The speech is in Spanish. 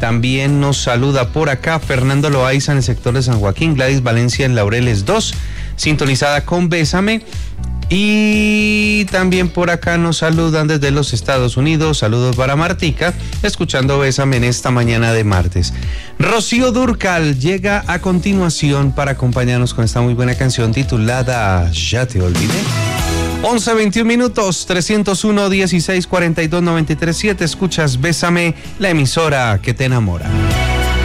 También nos saluda por acá Fernando Loaiza en el sector de San Joaquín, Gladys Valencia en Laureles 2, sintonizada con Bésame. Y también por acá nos saludan desde los Estados Unidos. Saludos para Martica, escuchando Bésame en esta mañana de martes. Rocío Dúrcal llega a continuación para acompañarnos con esta muy buena canción titulada Ya te olvidé. 11:21 minutos, 301-1642-937. Escuchas Bésame, la emisora que te enamora.